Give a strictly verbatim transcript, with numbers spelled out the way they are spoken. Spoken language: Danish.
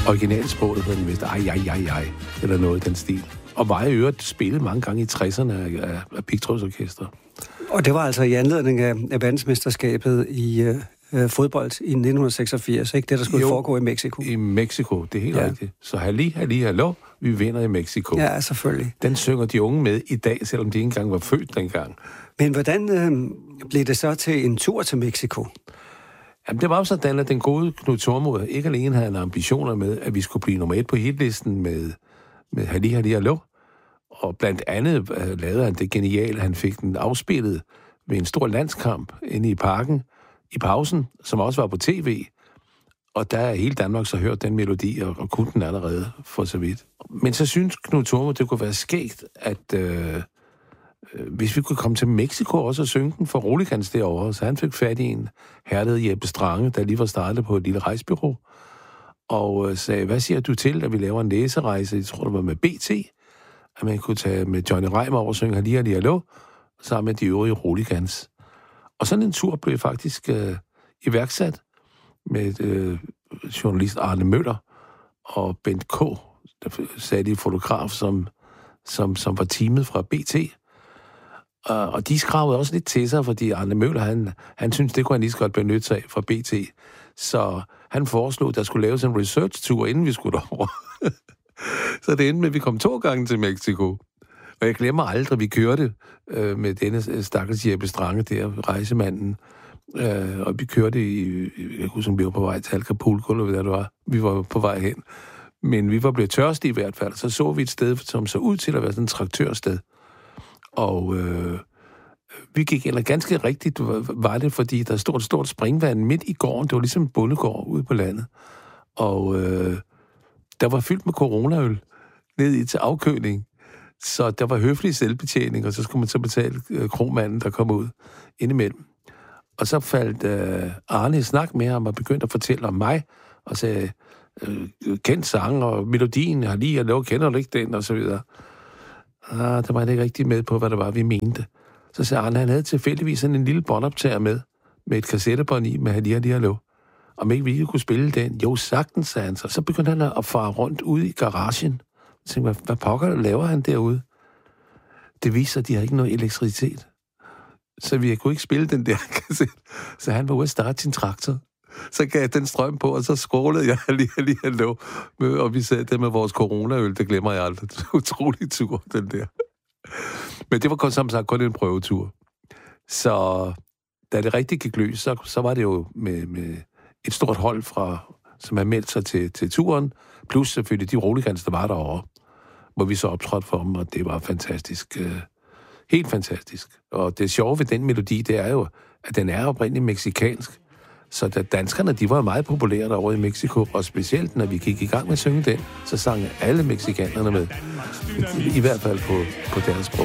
Originalsproget hedder den vist, ej, ej, ej, ej, eller noget i den stil. Og var i øvrigt spillet mange gange i tresserne af, af pigtrådsorkester. Og det var altså i anledning af, af verdensmesterskabet i øh, fodbold i nitten seksogfirs, ikke? Det, der skulle jo, foregå i Mexico. I Mexico, det er helt ja. rigtigt. Så halli, halli, hallo, vi vinder i Mexico. Ja, selvfølgelig. Den synger de unge med i dag, selvom de ikke engang var født dengang. Men hvordan øh, blev det så til en tur til Mexico? Jamen, det var jo sådan, at den gode Knud Thormod ikke alene havde en ambitioner med, at vi skulle blive nummer et på hitlisten med, med halli, halli, hallo. Og blandt andet uh, lavede han det geniale, han fik den afspillet ved en stor landskamp inde i parken i pausen, som også var på tv. Og der er hele Danmark så hørt den melodi, og, og kunne den allerede for så vidt. Men så synes Knud Thormod, det kunne være skægt, at øh, øh, hvis vi kunne komme til Mexico også og synge den for Roligans derovre, så han fik fat i en herlede Jeppe Strange, der lige var startet på et lille rejsbyrå, og øh, sagde, hvad siger du til, at vi laver en læserejse, jeg tror, det var med B T, at man kunne tage med Johnny Reimer over og synge Halli Halli Hallo, sammen med de øvrige Roligans. Og sådan en tur blev faktisk øh, iværksat med øh, journalist Arne Møller og Bent K., der sagde de fotograf, som, som, som var teamet fra B T. Og, og de skravede også lidt til sig, fordi Arne Møller, han, han syntes, det kunne han lige så godt benytte sig fra B T. Så han foreslog, at der skulle laves en research-tur, inden vi skulle derover. Så det endte med, at vi kom to gange til Mexico. Og jeg glemmer aldrig, at vi kørte øh, med denne stakkels Jeppe Strange der, rejsemanden. Øh, og vi kørte i, jeg kunne som vi var på vej til Acapulco, eller hvad det var. Vi var på vej hen. Men vi var blevet tørstige i hvert fald. Så så vi et sted, som så ud til at være sådan et traktørsted. Og øh, vi gik, eller ganske rigtigt var det, fordi der stod et stort springvand midt i gården. Det var ligesom en bondegård ude på landet. Og øh, der var fyldt med coronaøl ned i til afkøling. Så der var høflig selvbetjening, og så skulle man så betale øh, kromanden, der kom ud indimellem. Og så faldt øh, Arne i snak med ham og begyndte at fortælle om mig, og sagde, øh, kendt sang og melodien, har lige at lave, kender du ikke den, og så videre. Ah, der var han ikke rigtig med på, hvad det var, vi mente. Så sagde Arne, han havde tilfældigvis sådan en lille båndoptager med, med et kassettebånd i, med Halli Halli Hallo. Om ikke vi ikke kunne spille den? Jo, sagtens, sagde han så. Så begyndte han at fare rundt ude i garagen. Jeg tænkte, hvad, hvad pokker laver han derude? Det viser, at de har ikke noget elektricitet. Så vi kunne ikke spille den der kassette. Så han var ude at starte sin traktor. Så gav jeg den strøm på, og så skrålede jeg Halli Halli Hallo. Og vi sagde det med vores coronaøl, det glemmer jeg aldrig. Utrolig tur, den der. Men det var kun, som sagt kun en prøvetur. Så da det rigtig gik løs, så, så var det jo med, med et stort hold, fra, som havde meldt sig til, til turen, plus selvfølgelig de Roligans, der var derovre, hvor vi så optrådte for dem, og det var fantastisk. Øh, helt fantastisk. Og det sjove ved den melodi, det er jo, at den er oprindeligt mexikansk. Så da danskerne, de var meget populære derovre i Mexico, og specielt når vi gik i gang med at synge den, så sang alle mexikanerne med. I hvert fald på, på deres sprog.